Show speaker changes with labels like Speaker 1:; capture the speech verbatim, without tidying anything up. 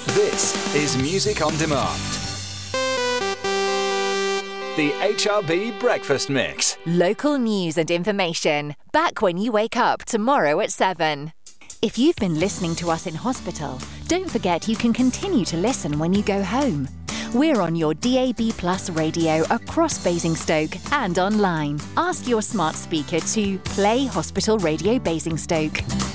Speaker 1: This is Music on Demand. The H R B Breakfast Mix.
Speaker 2: Local news and information. Back when you wake up tomorrow at seven. If you've been listening to us in hospital, don't forget you can continue to listen when you go home. We're on your D A B Plus radio across Basingstoke and online. Ask your smart speaker to play Hospital Radio Basingstoke.